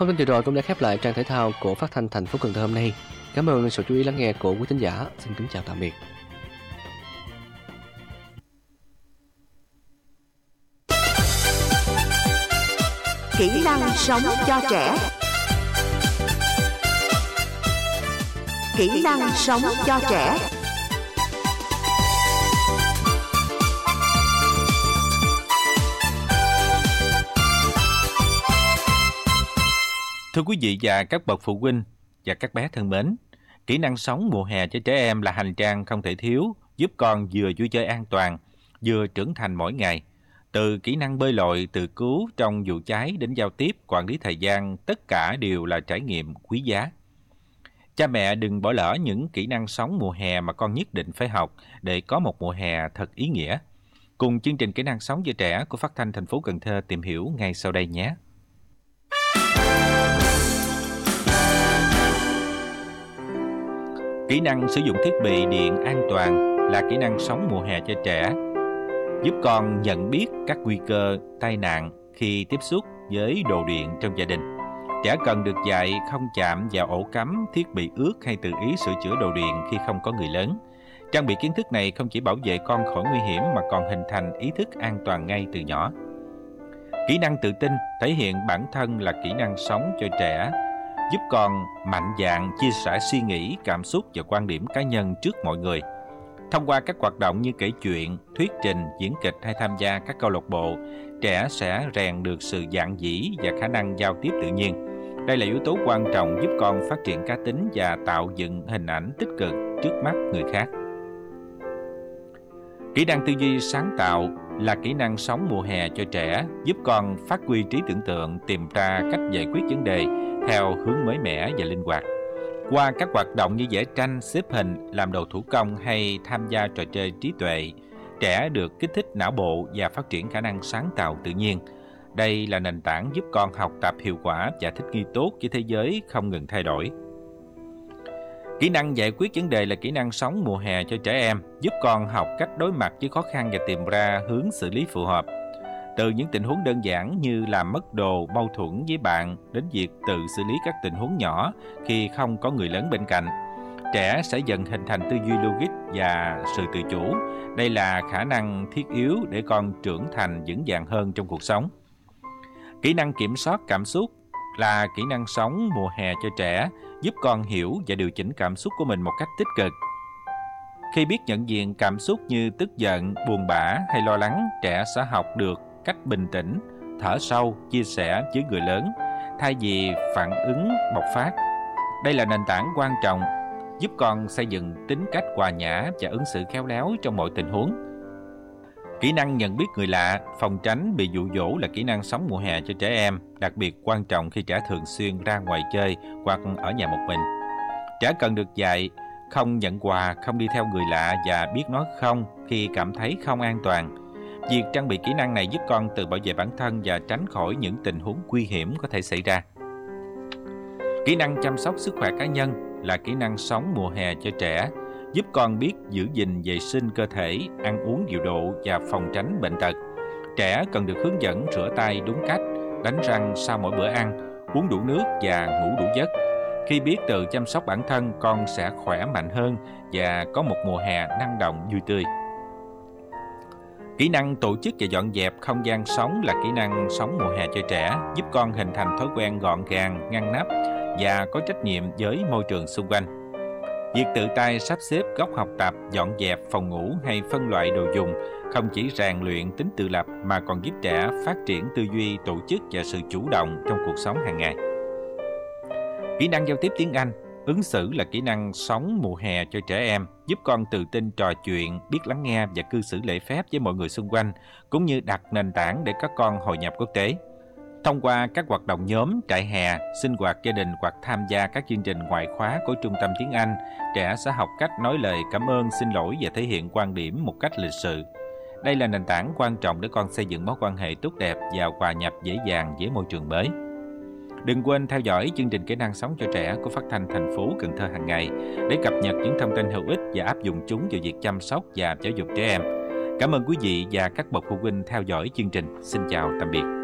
Thông tin vừa rồi cũng đã khép lại trang thể thao của Phát thanh thành phố Cần Thơ hôm nay. Cảm ơn sự chú ý lắng nghe của quý thính giả. Xin kính chào tạm biệt. Kỹ năng sống cho trẻ. Kỹ năng sống cho trẻ. Thưa quý vị và các bậc phụ huynh và các bé thân mến, kỹ năng sống mùa hè cho trẻ em là hành trang không thể thiếu, giúp con vừa vui chơi an toàn, vừa trưởng thành mỗi ngày. Từ kỹ năng bơi lội, tự cứu trong vụ cháy đến giao tiếp, quản lý thời gian, tất cả đều là trải nghiệm quý giá. Cha mẹ đừng bỏ lỡ những kỹ năng sống mùa hè mà con nhất định phải học để có một mùa hè thật ý nghĩa. Cùng chương trình kỹ năng sống cho trẻ của Phát thanh thành phố Cần Thơ tìm hiểu ngay sau đây nhé. Kỹ năng sử dụng thiết bị điện an toàn là kỹ năng sống mùa hè cho trẻ, giúp con nhận biết các nguy cơ tai nạn khi tiếp xúc với đồ điện trong gia đình. Trẻ cần được dạy không chạm vào ổ cắm, thiết bị ướt hay tự ý sửa chữa đồ điện khi không có người lớn. Trang bị kiến thức này không chỉ bảo vệ con khỏi nguy hiểm mà còn hình thành ý thức an toàn ngay từ nhỏ. Kỹ năng tự tin thể hiện bản thân là kỹ năng sống cho trẻ, giúp con mạnh dạn chia sẻ suy nghĩ, cảm xúc và quan điểm cá nhân trước mọi người. Thông qua các hoạt động như kể chuyện, thuyết trình, diễn kịch hay tham gia các câu lạc bộ, trẻ sẽ rèn được sự dạn dĩ và khả năng giao tiếp tự nhiên. Đây là yếu tố quan trọng giúp con phát triển cá tính và tạo dựng hình ảnh tích cực trước mắt người khác. Kỹ năng tư duy sáng tạo là kỹ năng sống mùa hè cho trẻ, giúp con phát huy trí tưởng tượng, tìm ra cách giải quyết vấn đề theo hướng mới mẻ và linh hoạt. Qua các hoạt động như vẽ tranh, xếp hình, làm đồ thủ công hay tham gia trò chơi trí tuệ, trẻ được kích thích não bộ và phát triển khả năng sáng tạo tự nhiên. Đây là nền tảng giúp con học tập hiệu quả và thích nghi tốt với thế giới không ngừng thay đổi. Kỹ năng giải quyết vấn đề là kỹ năng sống mùa hè cho trẻ em, giúp con học cách đối mặt với khó khăn và tìm ra hướng xử lý phù hợp. Từ những tình huống đơn giản như làm mất đồ, mâu thuẫn với bạn đến việc tự xử lý các tình huống nhỏ khi không có người lớn bên cạnh, trẻ sẽ dần hình thành tư duy logic và sự tự chủ. Đây là khả năng thiết yếu để con trưởng thành vững vàng hơn trong cuộc sống. Kỹ năng kiểm soát cảm xúc là kỹ năng sống mùa hè cho trẻ, giúp con hiểu và điều chỉnh cảm xúc của mình một cách tích cực. Khi biết nhận diện cảm xúc như tức giận, buồn bã hay lo lắng, trẻ sẽ học được cách bình tĩnh, thở sâu, chia sẻ với người lớn, thay vì phản ứng bộc phát. Đây là nền tảng quan trọng giúp con xây dựng tính cách hòa nhã và ứng xử khéo léo trong mọi tình huống. Kỹ năng nhận biết người lạ, phòng tránh bị dụ dỗ là kỹ năng sống mùa hè cho trẻ em, đặc biệt quan trọng khi trẻ thường xuyên ra ngoài chơi hoặc ở nhà một mình. Trẻ cần được dạy không nhận quà, không đi theo người lạ và biết nói không khi cảm thấy không an toàn. Việc trang bị kỹ năng này giúp con tự bảo vệ bản thân và tránh khỏi những tình huống nguy hiểm có thể xảy ra. Kỹ năng chăm sóc sức khỏe cá nhân là kỹ năng sống mùa hè cho trẻ, giúp con biết giữ gìn vệ sinh cơ thể, ăn uống điều độ và phòng tránh bệnh tật. Trẻ cần được hướng dẫn rửa tay đúng cách, đánh răng sau mỗi bữa ăn, uống đủ nước và ngủ đủ giấc. Khi biết tự chăm sóc bản thân, con sẽ khỏe mạnh hơn và có một mùa hè năng động vui tươi. Kỹ năng tổ chức và dọn dẹp không gian sống là kỹ năng sống mùa hè cho trẻ, giúp con hình thành thói quen gọn gàng, ngăn nắp và có trách nhiệm với môi trường xung quanh. Việc tự tay sắp xếp góc học tập, dọn dẹp phòng ngủ hay phân loại đồ dùng không chỉ rèn luyện tính tự lập mà còn giúp trẻ phát triển tư duy tổ chức và sự chủ động trong cuộc sống hàng ngày. Kỹ năng giao tiếp tiếng Anh, ứng xử là kỹ năng sống mùa hè cho trẻ em, giúp con tự tin trò chuyện, biết lắng nghe và cư xử lễ phép với mọi người xung quanh, cũng như đặt nền tảng để các con hội nhập quốc tế. Thông qua các hoạt động nhóm, trại hè, sinh hoạt gia đình hoặc tham gia các chương trình ngoại khóa của Trung tâm Tiếng Anh, trẻ sẽ học cách nói lời cảm ơn, xin lỗi và thể hiện quan điểm một cách lịch sự. Đây là nền tảng quan trọng để con xây dựng mối quan hệ tốt đẹp và hòa nhập dễ dàng với môi trường mới. Đừng quên theo dõi chương trình kỹ năng sống cho trẻ của Phát thanh thành phố Cần Thơ hàng ngày để cập nhật những thông tin hữu ích và áp dụng chúng vào việc chăm sóc và giáo dục trẻ em. Cảm ơn quý vị và các bậc phụ huynh theo dõi chương trình. Xin chào tạm biệt.